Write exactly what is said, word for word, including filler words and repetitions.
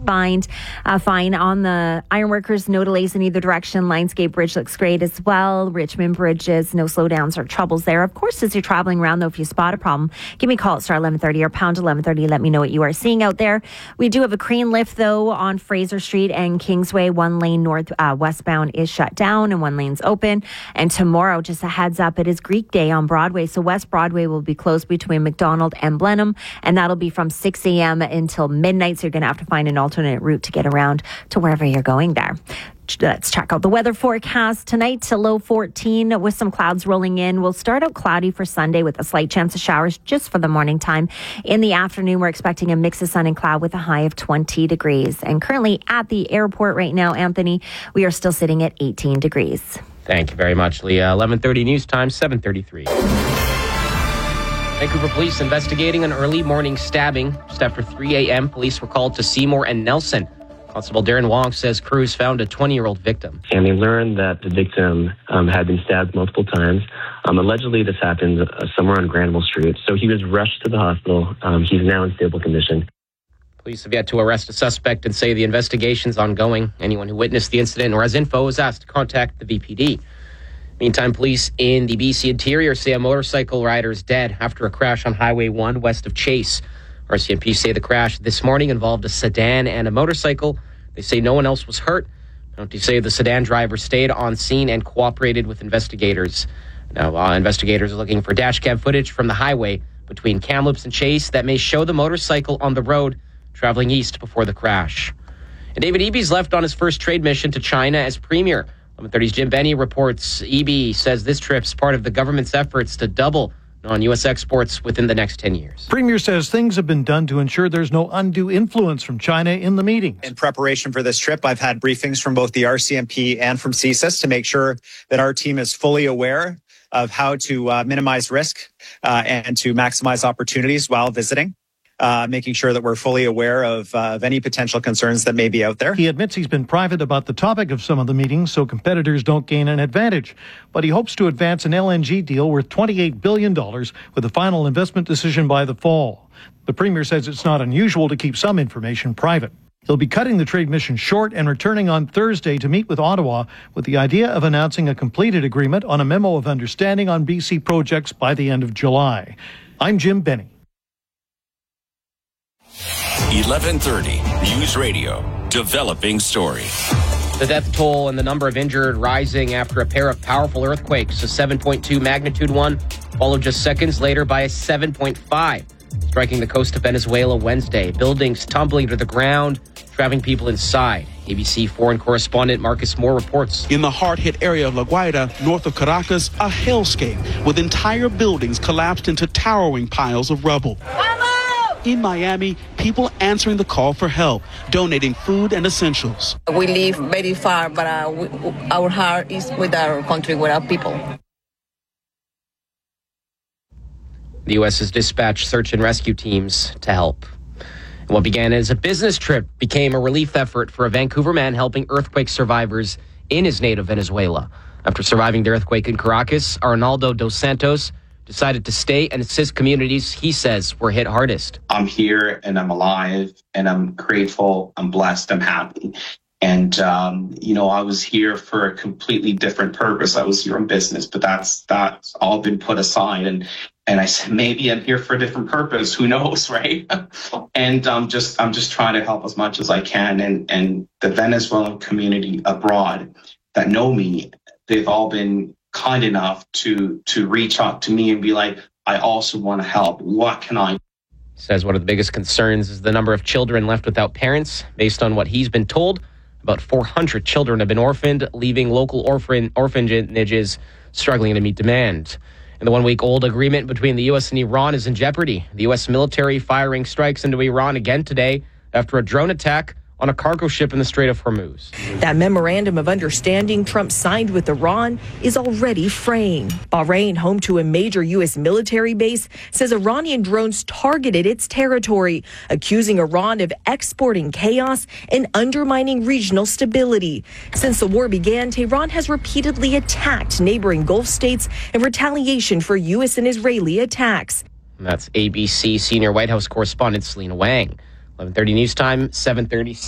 combined uh, fine on the ironworkers. No delays in either direction. Lionsgate Bridge looks great as well. Richmond Bridges, no slowdowns or troubles there. Of course, as you're traveling around, though, if you spot a problem, give me a call at star eleven thirty or pound eleven thirty. Let me know what you are seeing out there. We do have a crane lift, though, on Fraser Street and Kingsway. One lane north uh, westbound is shut down and one lane's open. And tomorrow, just a heads up, it is Greek Day on Broadway. So West Broadway will be closed between McDonald and Blenheim, and that'll be from six a.m. until midnight. So you're going to have to find an alternate route to get around to wherever you're going there. Let's check out the weather forecast. Tonight to low fourteen with some clouds rolling in. We'll start out cloudy for Sunday with a slight chance of showers just for the morning time. In the afternoon, we're expecting a mix of sun and cloud with a high of twenty degrees. And currently at the airport right now, Anthony, we are still sitting at eighteen degrees. Thank you very much, Leah. eleven thirty news time, seven thirty-three. Vancouver police investigating an early morning stabbing. Just after three a.m., police were called to Seymour and Nelson. Constable Darren Wong says crews found a twenty-year-old victim. And they learned that the victim um, had been stabbed multiple times. Um, allegedly, this happened uh, somewhere on Granville Street. So he was rushed to the hospital. Um, he's now in stable condition. Police have yet to arrest a suspect and say the investigation's ongoing. Anyone who witnessed the incident or has info is asked to contact the V P D. Meantime, police in the B C interior say a motorcycle rider is dead after a crash on Highway one west of Chase. R C M P say the crash this morning involved a sedan and a motorcycle. They say no one else was hurt. They say the sedan driver stayed on scene and cooperated with investigators. Now, uh, investigators are looking for dash cam footage from the highway between Kamloops and Chase that may show the motorcycle on the road traveling east before the crash. And David Eby's left on his first trade mission to China as premier. eleven thirty's Jim Benny reports Eby says this trip's part of the government's efforts to double on U S exports within the next ten years. Premier says things have been done to ensure there's no undue influence from China in the meetings. In preparation for this trip, I've had briefings from both the R C M P and from C S I S to make sure that our team is fully aware of how to uh, minimize risk uh, and to maximize opportunities while visiting. Uh, making sure that we're fully aware of, uh, of any potential concerns that may be out there. He admits he's been private about the topic of some of the meetings so competitors don't gain an advantage. But he hopes to advance an L N G deal worth twenty-eight billion dollars with a final investment decision by the fall. The Premier says it's not unusual to keep some information private. He'll be cutting the trade mission short and returning on Thursday to meet with Ottawa with the idea of announcing a completed agreement on a memo of understanding on B C projects by the end of July. I'm Jim Benny. eleven thirty News Radio, developing story. The death toll and the number of injured rising after a pair of powerful earthquakes. A seven point two magnitude one, followed just seconds later by a seven point five, striking the coast of Venezuela Wednesday. Buildings tumbling to the ground, trapping people inside. A B C foreign correspondent Marcus Moore reports. In the hard-hit area of La Guaira, north of Caracas, a hellscape with entire buildings collapsed into towering piles of rubble. In Miami, people answering the call for help, donating food and essentials. We live very far, but uh, we, our heart is with our country, with our people. The U S has dispatched search and rescue teams to help. And what began as a business trip became a relief effort for a Vancouver man helping earthquake survivors in his native Venezuela. After surviving the earthquake in Caracas, Arnaldo dos Santos decided to stay and assist communities he says were hit hardest. I'm here and I'm alive and I'm grateful, I'm blessed, I'm happy. And, um, you know, I was here for a completely different purpose. I was here on business, but that's that's all been put aside. And and I said, maybe I'm here for a different purpose. Who knows, right? and I'm just I'm just trying to help as much as I can. And, and the Venezuelan community abroad that know me, they've all been kind enough to to reach out to me and be like, I also want to help. What can I do? Says one of the biggest concerns is the number of children left without parents. Based on what he's been told, about four hundred children have been orphaned, leaving local orphan orphanages struggling to meet demand. And the one-week-old agreement between the U S and Iran is in jeopardy. The U S military firing strikes into Iran again today after a drone attack on a cargo ship in the Strait of Hormuz. That memorandum of understanding Trump signed with Iran is already fraying. Bahrain, home to a major U S military base, says Iranian drones targeted its territory, accusing Iran of exporting chaos and undermining regional stability. Since the war began, Tehran has repeatedly attacked neighboring Gulf states in retaliation for U S and Israeli attacks. And that's A B C senior White House correspondent Selena Wang. eleven thirty news time, seven thirty.